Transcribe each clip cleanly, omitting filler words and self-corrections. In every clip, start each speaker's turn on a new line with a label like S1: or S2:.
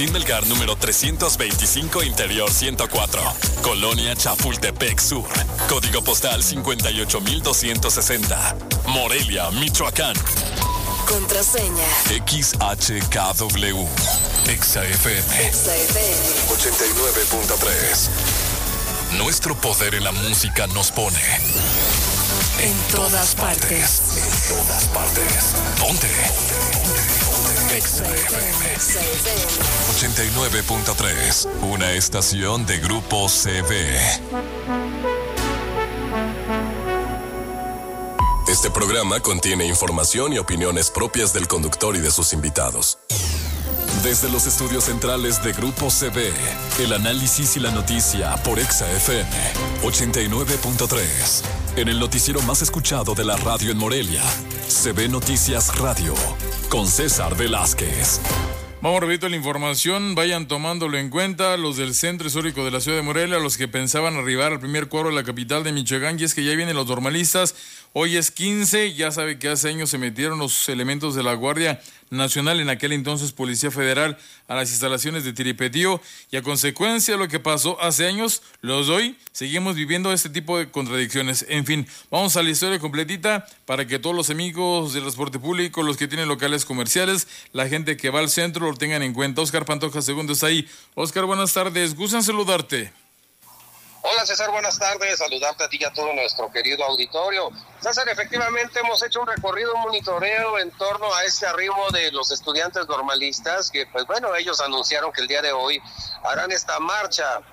S1: Melgar número 325, Interior 104. Colonia Chapultepec Sur. Código postal 58260. Morelia, Michoacán.
S2: Contraseña
S1: XHKW. XFM 89.3. Nuestro poder en la música nos pone
S2: en todas partes.
S1: En todas partes. Ponte. XFM 89.3. Una estación de Grupo CV. Este programa contiene información y opiniones propias del conductor y de sus invitados. Desde los estudios centrales de Grupo CV, el análisis y la noticia por XFM 89.3. En el noticiero más escuchado de la radio en Morelia, CV Noticias Radio, con César Velázquez.
S3: Vamos rapidito a la información, vayan tomándolo en cuenta los del Centro Histórico de la Ciudad de Morelia, los que pensaban arribar al primer cuadro de la capital de Michoacán, y es que ya vienen los normalistas. Hoy es 15, ya sabe que hace años se metieron los elementos de la Guardia Nacional, en aquel entonces Policía Federal, a las instalaciones de Tiripetío, y a consecuencia de lo que pasó hace años, los de hoy seguimos viviendo este tipo de contradicciones. En fin, vamos a la historia completita para que todos los amigos del transporte público, los que tienen locales comerciales, la gente que va al centro, lo tengan en cuenta. Oscar Pantoja II está ahí. Oscar, buenas tardes, gusto en saludarte.
S4: Hola César, buenas tardes, saludarte a ti y a todo nuestro querido auditorio. César, efectivamente hemos hecho un recorrido, un monitoreo en torno a este arribo de los estudiantes normalistas, que pues bueno, ellos anunciaron que el día de hoy harán esta marcha,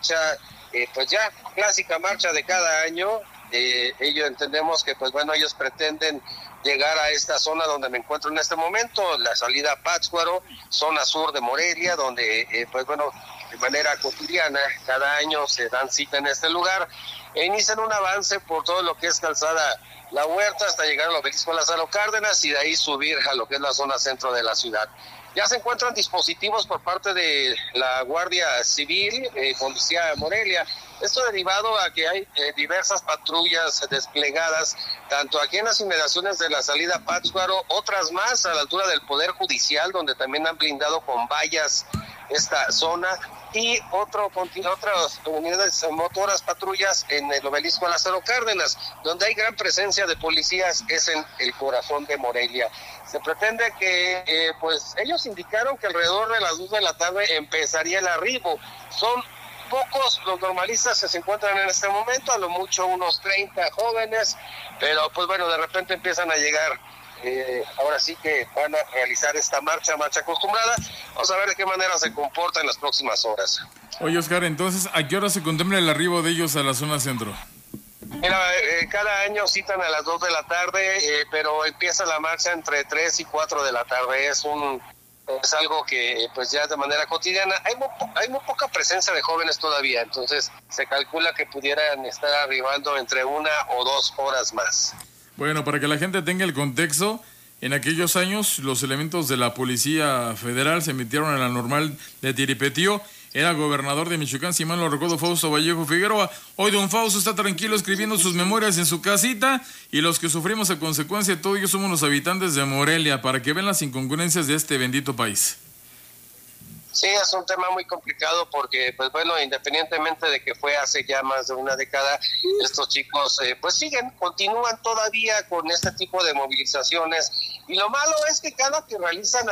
S4: pues ya clásica marcha de cada año. Ellos entendemos que pues bueno, ellos pretenden llegar a esta zona donde me encuentro en este momento, la salida a Pátzcuaro, zona sur de Morelia, donde pues bueno, de manera cotidiana, cada año se dan cita en este lugar e inician un avance por todo lo que es calzada La Huerta hasta llegar al obelisco Lázaro Cárdenas y de ahí subir a lo que es la zona centro de la ciudad. Ya se encuentran dispositivos por parte de la Guardia Civil, Policía de Morelia. Esto derivado a que hay diversas patrullas desplegadas, tanto aquí en las inmediaciones de la salida a Pátzcuaro, otras más a la altura del Poder Judicial, donde también han blindado con vallas esta zona, y otras unidades motoras, patrullas en el obelisco Lázaro Cárdenas, donde hay gran presencia de policías, es en el corazón de Morelia. Se pretende que, pues ellos indicaron que alrededor de las 2 de la tarde empezaría el arribo. Son pocos los normalistas que se encuentran en este momento, a lo mucho unos 30 jóvenes, pero pues bueno, de repente empiezan a llegar. Ahora sí que van a realizar esta marcha acostumbrada. Vamos a ver de qué manera se comporta en las próximas horas.
S3: Oye, Oscar, entonces, ¿a qué hora se contempla el arribo de ellos a la zona centro?
S4: Mira, cada año citan a las 2 de la tarde, pero empieza la marcha entre 3 y 4 de la tarde. Es algo que pues ya de manera cotidiana. Hay muy poca presencia de jóvenes todavía, entonces se calcula que pudieran estar arribando entre 1 o 2 horas más.
S3: Bueno, para que la gente tenga el contexto, en aquellos años los elementos de la Policía Federal se metieron en la normal de Tiripetío. Era gobernador de Michoacán, si mal no recuerdo, Fausto Vallejo Figueroa. Hoy don Fausto está tranquilo escribiendo sus memorias en su casita, y los que sufrimos a consecuencia de todo ello somos los habitantes de Morelia, para que vean las incongruencias de este bendito país.
S4: Sí, es un tema muy complicado porque, pues bueno, independientemente de que fue hace ya más de una década, estos chicos pues continúan todavía con este tipo de movilizaciones, y lo malo es que cada que realizan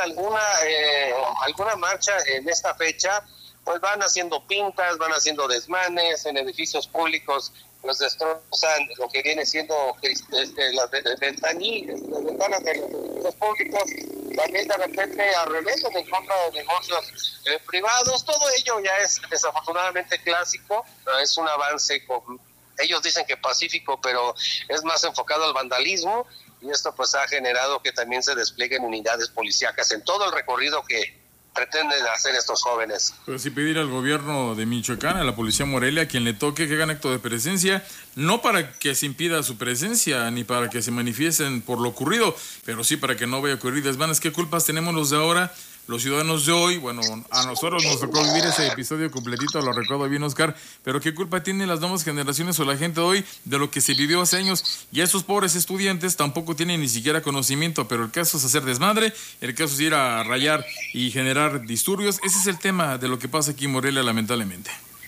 S4: alguna marcha en esta fecha, pues van haciendo pintas, van haciendo desmanes en edificios públicos, pues destrozan lo que viene siendo las ventanas de los públicos, también de repente arremetan en contra de negocios privados. Todo ello ya es desafortunadamente clásico, es un avance, ellos dicen que pacífico, pero es más enfocado al vandalismo, y esto pues ha generado que también se desplieguen unidades policíacas en todo el recorrido que pretenden hacer estos jóvenes.
S3: Pero sí pedir al gobierno de Michoacán, a la Policía Morelia, a quien le toque, que hagan acto de presencia, no para que se impida su presencia, ni para que se manifiesten por lo ocurrido, pero sí para que no vaya a ocurrir desmanes. ¿Qué culpas tenemos los de ahora los ciudadanos de hoy. Bueno, a nosotros nos tocó vivir ese episodio completito, lo recuerdo bien, Oscar, pero ¿qué culpa tienen las nuevas generaciones o la gente de hoy de lo que se vivió hace años? Y esos pobres estudiantes tampoco tienen ni siquiera conocimiento, pero el caso es hacer desmadre, el caso es ir a rayar y generar disturbios. Ese es el tema de lo que pasa aquí en Morelia, lamentablemente.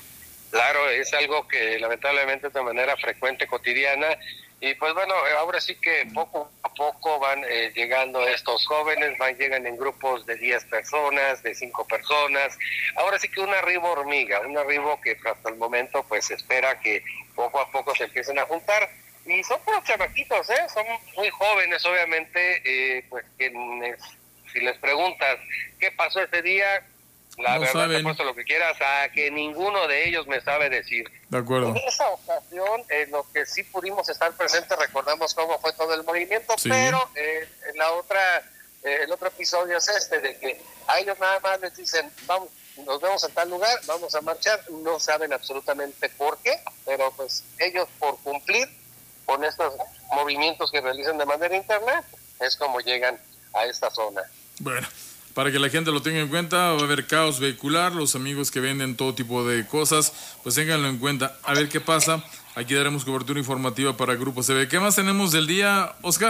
S4: Claro, es algo que lamentablemente de manera frecuente, cotidiana, y pues bueno, ahora sí que poco a poco van llegando estos jóvenes, llegan en grupos de 10 personas, de 5 personas, ahora sí que un arribo hormiga, un arribo que hasta el momento pues se espera que poco a poco se empiecen a juntar, y son puros chamaquitos, son muy jóvenes, obviamente, pues quienes, si les preguntas qué pasó ese día, la verdad, saben. Te apuesto lo que quieras a que ninguno de ellos me sabe decir.
S3: De acuerdo.
S4: En esa ocasión, en lo que sí pudimos estar presentes, recordamos cómo fue todo el movimiento, sí. Pero en la otra, el otro episodio es de que a ellos nada más les dicen, vamos, nos vemos en tal lugar, vamos a marchar, no saben absolutamente por qué, pero pues ellos por cumplir con estos movimientos que realizan de manera interna, es como llegan a esta zona.
S3: Bueno, para que la gente lo tenga en cuenta, va a haber caos vehicular, los amigos que venden todo tipo de cosas, pues ténganlo en cuenta. A ver qué pasa, aquí daremos cobertura informativa para Grupo CB. ¿Qué más tenemos del día, Oscar?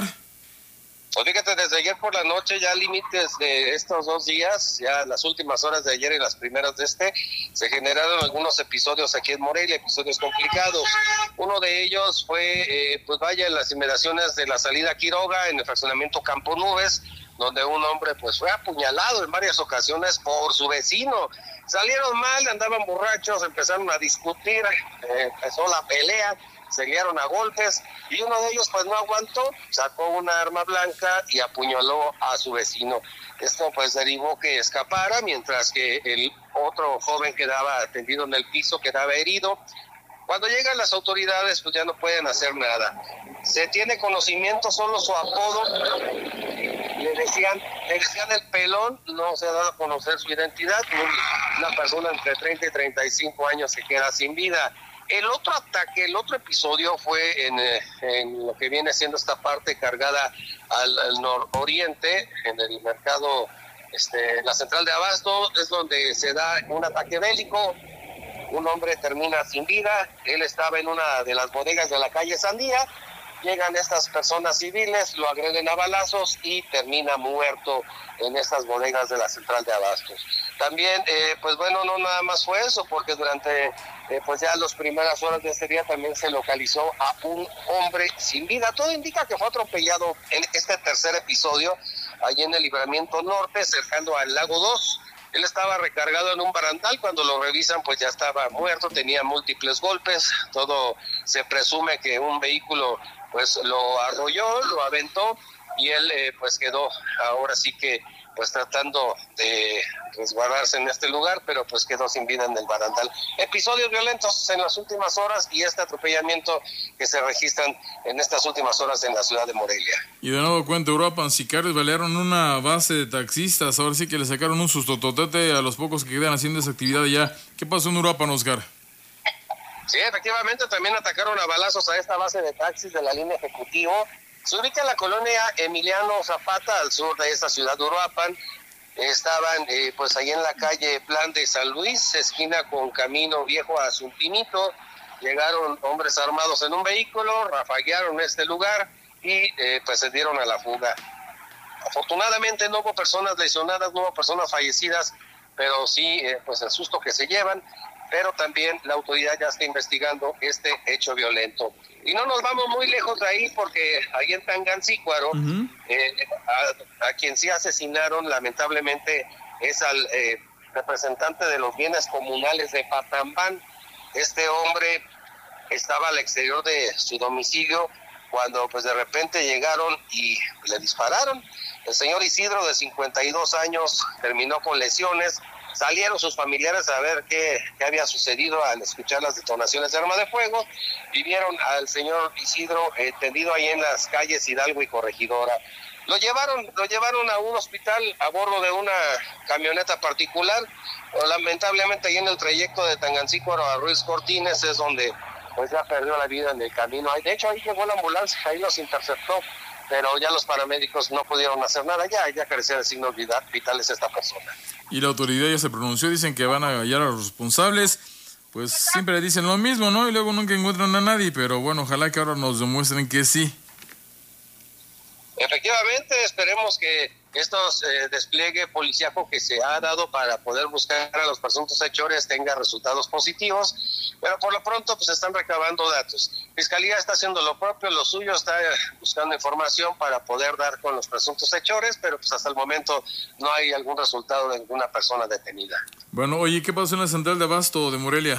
S4: Pues fíjate, desde ayer por la noche, ya límites de estos 2 días, ya las últimas horas de ayer y las primeras de se generaron algunos episodios aquí en Morelia, episodios complicados. Uno de ellos fue, en las inmediaciones de la salida Quiroga, en el fraccionamiento Campo Nubes, donde un hombre pues fue apuñalado en varias ocasiones por su vecino. Salieron mal, andaban borrachos, empezaron a discutir, empezó la pelea, se liaron a golpes y uno de ellos pues no aguantó, sacó una arma blanca y apuñaló a su vecino. Esto pues derivó que escapara, mientras que el otro joven quedaba tendido en el piso, quedaba herido. Cuando llegan las autoridades pues ya no pueden hacer nada. Se tiene conocimiento solo su apodo, le decían el pelón, no se ha dado a conocer su identidad, una persona entre 30 y 35 años que queda sin vida. El otro ataque, el otro episodio fue en lo que viene siendo esta parte cargada al nororiente, en el mercado, la central de Abasto, es donde se da un ataque bélico. Un hombre termina sin vida, él estaba en una de las bodegas de la calle Sandía, llegan estas personas civiles, lo agreden a balazos y termina muerto en estas bodegas de la central de Abastos. También, no nada más fue eso, porque durante ya las primeras horas de este día también se localizó a un hombre sin vida. Todo indica que fue atropellado en este tercer episodio, allí en el Libramiento Norte, cercano al Lago 2. Él estaba recargado en un barandal, cuando lo revisan pues ya estaba muerto, tenía múltiples golpes, todo se presume que un vehículo pues lo arrolló, lo aventó y él pues quedó ahora sí que pues tratando de resguardarse en este lugar, pero pues quedó sin vida en el barandal. Episodios violentos en las últimas horas y este atropellamiento que se registran en estas últimas horas en la ciudad de Morelia.
S3: Y de nuevo cuenta, Uruapan, sicarios balearon una base de taxistas, ahora sí que le sacaron un sustototete a los pocos que quedan haciendo esa actividad allá. ¿Qué pasó en Uruapan, Oscar?
S4: Sí, efectivamente, también atacaron a balazos a esta base de taxis de la línea Ejecutivo. Se ubica en la colonia Emiliano Zapata, al sur de esta ciudad de Uruapan. Estaban ahí en la calle Plan de San Luis, esquina con Camino Viejo a Zumpinito. Llegaron hombres armados en un vehículo, rafaguearon este lugar y se dieron a la fuga. Afortunadamente no hubo personas lesionadas, no hubo personas fallecidas, pero sí el susto que se llevan. Pero también la autoridad ya está investigando este hecho violento. Y no nos vamos muy lejos de ahí, porque ahí en Tangancícuaro, a quien sí asesinaron lamentablemente es al representante de los bienes comunales de Patambán. Este hombre estaba al exterior de su domicilio cuando de repente llegaron y le dispararon. El señor Isidro, de 52 años, terminó con lesiones. Salieron sus familiares a ver qué había sucedido al escuchar las detonaciones de arma de fuego, y vieron al señor Isidro tendido ahí en las calles Hidalgo y Corregidora. Lo llevaron a un hospital a bordo de una camioneta particular. Lamentablemente ahí en el trayecto de Tangancícuaro a Ruiz Cortines es donde ya perdió la vida en el camino. De hecho ahí llegó la ambulancia, ahí los interceptó pero ya los paramédicos no pudieron hacer nada, ya carecía de signos vitales esta persona.
S3: Y la autoridad ya se pronunció, dicen que van a hallar a los responsables, pues siempre dicen lo mismo, ¿no? Y luego nunca encuentran a nadie, pero bueno, ojalá que ahora nos demuestren que sí.
S4: Efectivamente, esperemos que estos despliegue policíaco que se ha dado para poder buscar a los presuntos hechores tenga resultados positivos, pero por lo pronto pues están recabando datos. Fiscalía está haciendo lo propio, lo suyo, está buscando información para poder dar con los presuntos hechores, pero pues hasta el momento no hay algún resultado de ninguna persona detenida.
S3: Bueno, oye, ¿qué pasó en la central de abasto de Morelia?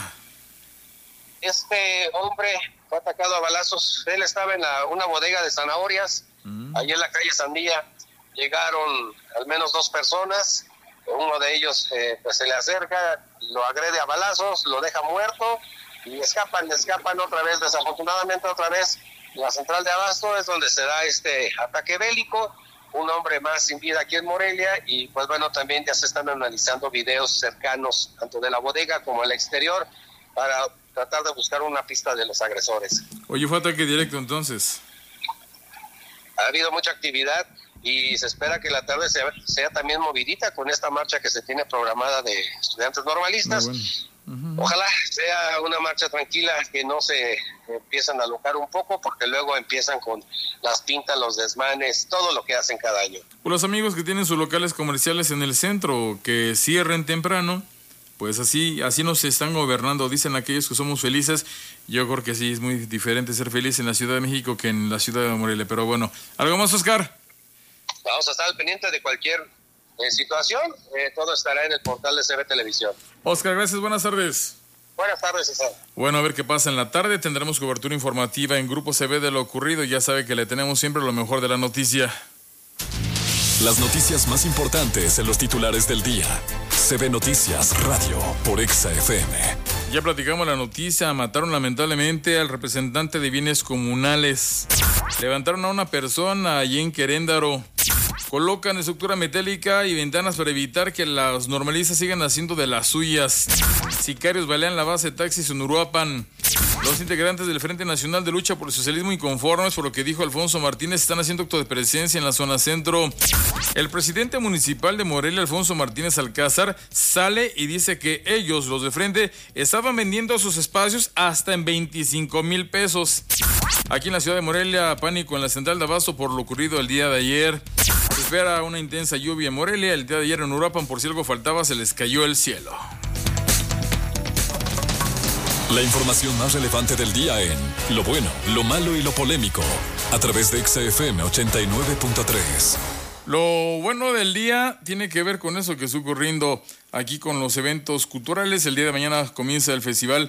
S4: Este hombre fue atacado a balazos. Él estaba en una bodega de zanahorias, allí en la calle Sandía. Llegaron al menos 2 personas. Uno de ellos pues se le acerca, lo agrede a balazos, lo deja muerto y escapan otra vez. Desafortunadamente otra vez la central de abasto es donde se da este ataque bélico. Un hombre más sin vida aquí en Morelia y pues bueno, también ya se están analizando videos cercanos tanto de la bodega como el exterior para tratar de buscar una pista de los agresores.
S3: Oye, fue ataque directo entonces.
S4: Ha habido mucha actividad y se espera que la tarde sea también movidita con esta marcha que se tiene programada de estudiantes normalistas. Bueno. Ojalá sea una marcha tranquila, que no se empiezan a alocar un poco, porque luego empiezan con las pintas, los desmanes, todo lo que hacen cada año.
S3: Por los amigos que tienen sus locales comerciales en el centro, que cierren temprano, pues así nos están gobernando, dicen aquellos que somos felices. Yo creo que sí, es muy diferente ser feliz en la Ciudad de México que en la ciudad de Morelia, pero bueno. ¿Algo más, Oscar?
S4: Vamos a estar al pendiente de cualquier situación, todo estará en el portal de CB Televisión.
S3: Oscar, gracias, buenas tardes.
S4: Buenas tardes, César.
S3: Bueno, a ver qué pasa en la tarde, tendremos cobertura informativa en Grupo CB de lo ocurrido, ya sabe que le tenemos siempre lo mejor de la noticia.
S1: Las noticias más importantes en los titulares del día. CB Noticias Radio por Exa FM.
S3: Ya platicamos la noticia, mataron lamentablemente al representante de bienes comunales. Levantaron a una persona allí en Queréndaro. Colocan estructura metálica y ventanas para evitar que los normalistas sigan haciendo de las suyas. Sicarios balean la base de taxis en Uruapan. Los integrantes del Frente Nacional de Lucha por el Socialismo inconformes por lo que dijo Alfonso Martínez están haciendo acto de presencia en la zona centro. El presidente municipal de Morelia, Alfonso Martínez Alcázar, sale y dice que ellos, los de Frente, estaban vendiendo sus espacios hasta en 25,000 pesos. Aquí en la ciudad de Morelia, pánico en la central de abasto por lo ocurrido el día de ayer. Se espera una intensa lluvia en Morelia. El día de ayer en Uruapan, por si algo faltaba, se les cayó el cielo.
S1: La información más relevante del día en lo bueno, lo malo y lo polémico, a través de Exa FM 89.3.
S3: Lo bueno del día tiene que ver con eso que está ocurriendo aquí con los eventos culturales. El día de mañana comienza el festival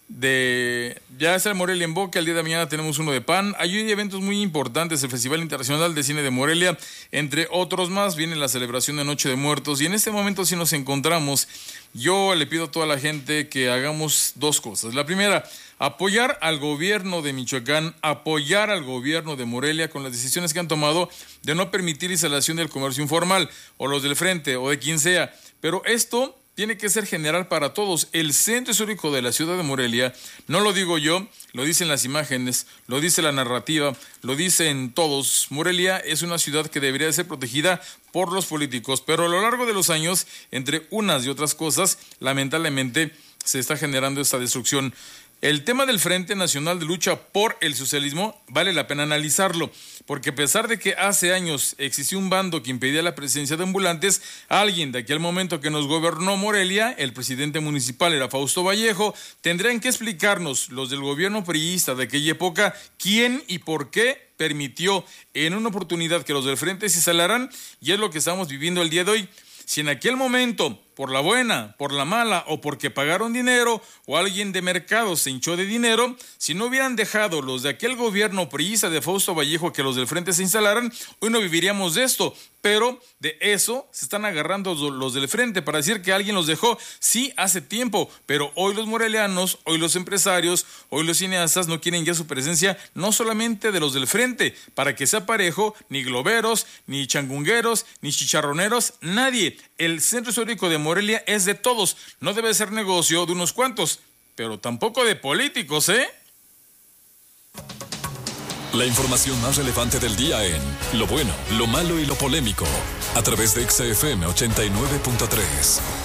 S3: ya está el Morelia en Boca. El día de mañana tenemos uno de pan. Hay eventos muy importantes, el Festival Internacional de Cine de Morelia, entre otros más. Viene la celebración de Noche de Muertos y en este momento sí nos encontramos. Yo le pido a toda la gente que hagamos 2 cosas. La primera, apoyar al gobierno de Michoacán, apoyar al gobierno de Morelia con las decisiones que han tomado de no permitir instalación del comercio informal, o los del Frente, o de quien sea. Pero esto tiene que ser general para todos. El centro histórico de la ciudad de Morelia, no lo digo yo, lo dicen las imágenes, lo dice la narrativa, lo dicen todos. Morelia es una ciudad que debería ser protegida por los políticos, pero a lo largo de los años, entre unas y otras cosas, lamentablemente se está generando esta destrucción. El tema del Frente Nacional de Lucha por el Socialismo vale la pena analizarlo, porque a pesar de que hace años existió un bando que impedía la presencia de ambulantes, alguien de aquel momento que nos gobernó Morelia, el presidente municipal era Fausto Vallejo, tendrían que explicarnos, los del gobierno priista de aquella época, quién y por qué permitió en una oportunidad que los del Frente se instalaran, y es lo que estamos viviendo el día de hoy. Si en aquel momento, por la buena, por la mala o porque pagaron dinero o alguien de mercado se hinchó de dinero, si no hubieran dejado los de aquel gobierno priista de Fausto Vallejo que los del Frente se instalaran, hoy no viviríamos de esto. Pero de eso se están agarrando los del Frente para decir que alguien los dejó. Sí, hace tiempo, pero hoy los morelianos, hoy los empresarios, hoy los cineastas no quieren ya su presencia, no solamente de los del Frente, para que sea parejo, ni globeros, ni changungueros, ni chicharroneros, nadie. El centro histórico de Morelia es de todos, no debe ser negocio de unos cuantos, pero tampoco de políticos, ¿eh?
S1: La información más relevante del día en Lo Bueno, Lo Malo y Lo Polémico, a través de XFM 89.3.